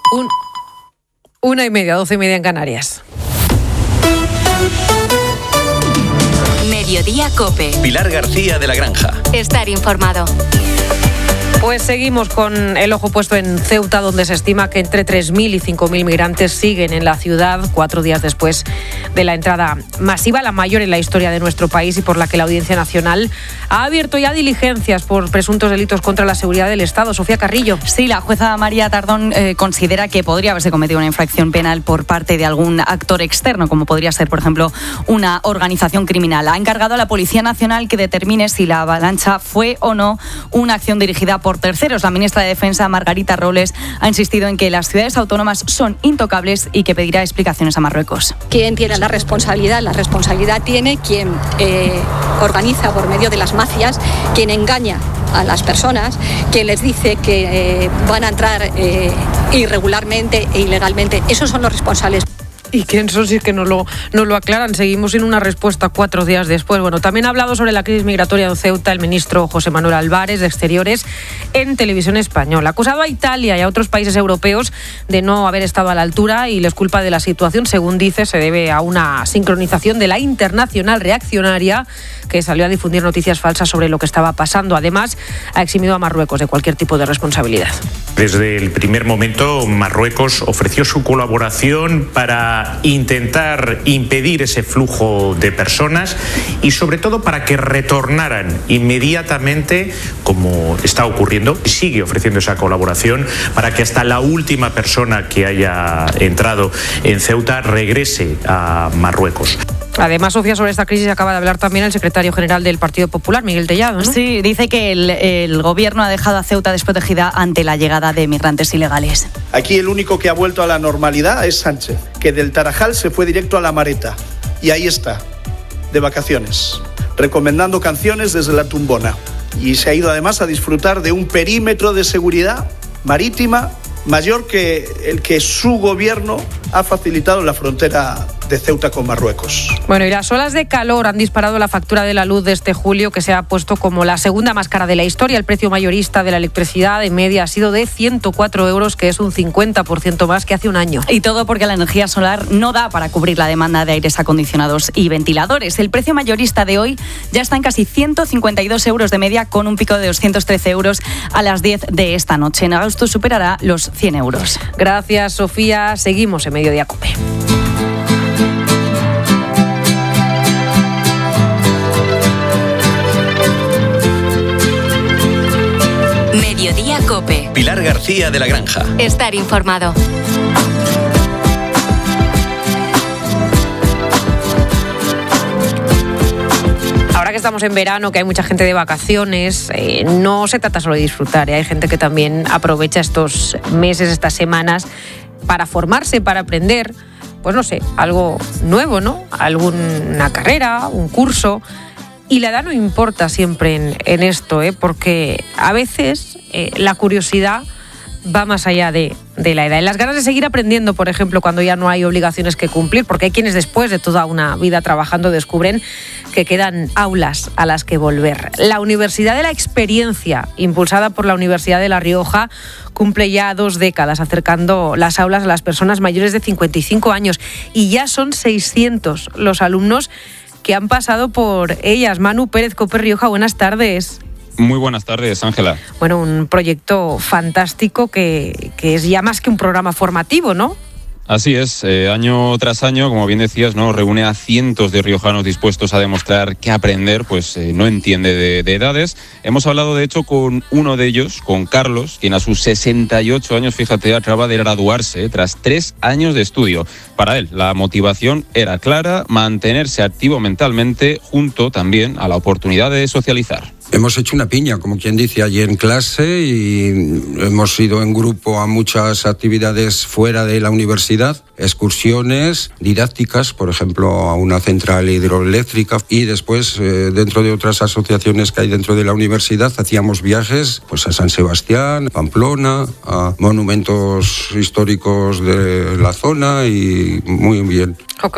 1:30, 12:30 en Canarias. Mediodía COPE. Pilar García de la Granja. Estar informado. Pues seguimos con el ojo puesto en Ceuta, donde se estima que entre 3.000 y 5.000 migrantes siguen en la ciudad 4 días después de la entrada masiva, la mayor en la historia de nuestro país y por la que la Audiencia Nacional ha abierto ya diligencias por presuntos delitos contra la seguridad del Estado. Sofía Carrillo. Sí, la jueza María Tardón considera que podría haberse cometido una infracción penal por parte de algún actor externo, como podría ser, por ejemplo, una organización criminal. Ha encargado a la Policía Nacional que determine si la avalancha fue o no una acción dirigida por terceros. La ministra de Defensa, Margarita Robles, ha insistido en que las ciudades autónomas son intocables y que pedirá explicaciones a Marruecos. ¿Quién tiene la responsabilidad? La responsabilidad tiene quien organiza por medio de las mafias, quien engaña a las personas, quien les dice que van a entrar irregularmente e ilegalmente. Esos son los responsables. ¿Y quién son? Si es que no lo aclaran. Seguimos sin una respuesta 4 días después. Bueno, también ha hablado sobre la crisis migratoria en Ceuta el ministro José Manuel Álvarez, de Exteriores, en Televisión Española. Ha acusado a Italia y a otros países europeos de no haber estado a la altura y les culpa de la situación. Según dice, se debe a una sincronización de la internacional reaccionaria que salió a difundir noticias falsas sobre lo que estaba pasando. Además, ha eximido a Marruecos de cualquier tipo de responsabilidad. Desde el primer momento, Marruecos ofreció su colaboración para intentar impedir ese flujo de personas y sobre todo para que retornaran inmediatamente, como está ocurriendo, y sigue ofreciendo esa colaboración para que hasta la última persona que haya entrado en Ceuta regrese a Marruecos. Además, Sofía, sobre esta crisis acaba de hablar también el secretario general del Partido Popular, Miguel Tellado, ¿no? Sí, dice que el gobierno ha dejado a Ceuta desprotegida ante la llegada de migrantes ilegales. Aquí el único que ha vuelto a la normalidad es Sánchez, que del Tarajal se fue directo a La Mareta. Y ahí está, de vacaciones, recomendando canciones desde la tumbona. Y se ha ido además a disfrutar de un perímetro de seguridad marítima mayor que el que su gobierno ha facilitado en la frontera de Ceuta con Marruecos. Bueno, y las olas de calor han disparado la factura de la luz de este julio, que se ha puesto como la segunda más cara de la historia. El precio mayorista de la electricidad en media ha sido de 104 euros, que es un 50% más que hace un año. Y todo porque la energía solar no da para cubrir la demanda de aires acondicionados y ventiladores. El precio mayorista de hoy ya está en casi 152 euros de media, con un pico de 213 euros a las 10 de esta noche. En agosto superará los 100 euros. Gracias, Sofía. Seguimos en Mediodía COPE. Mediodía COPE. Pilar García de la Granja. Estar informado. Ahora que estamos en verano, que hay mucha gente de vacaciones, no se trata solo de disfrutar, hay gente que también aprovecha estos meses, estas semanas, para formarse, para aprender, pues no sé, algo nuevo, ¿no? Alguna carrera, un curso. Y la edad no importa siempre en esto, porque a veces la curiosidad va más allá de la edad. En las ganas de seguir aprendiendo, por ejemplo, cuando ya no hay obligaciones que cumplir, porque hay quienes después de toda una vida trabajando descubren que quedan aulas a las que volver. La Universidad de la Experiencia, impulsada por la Universidad de La Rioja, cumple ya 2 décadas acercando las aulas a las personas mayores de 55 años y ya son 600 los alumnos que han pasado por ellas. Manu Pérez, COPE Rioja, buenas tardes. Muy buenas tardes, Ángela. Bueno, un proyecto fantástico que es ya más que un programa formativo, ¿no? Así es, año tras año, como bien decías, ¿no? Reúne a cientos de riojanos dispuestos a demostrar que aprender pues no entiende de edades. Hemos hablado, de hecho, con uno de ellos, con Carlos, quien a sus 68 años, fíjate, acaba de graduarse tras 3 años de estudio. Para él, la motivación era clara: mantenerse activo mentalmente, junto también a la oportunidad de socializar. Hemos hecho una piña, como quien dice, allí en clase, y hemos ido en grupo a muchas actividades fuera de la universidad, excursiones didácticas, por ejemplo, a una central hidroeléctrica, y después, dentro de otras asociaciones que hay dentro de la universidad, hacíamos viajes pues a San Sebastián, Pamplona, a monumentos históricos de la zona, y muy bien.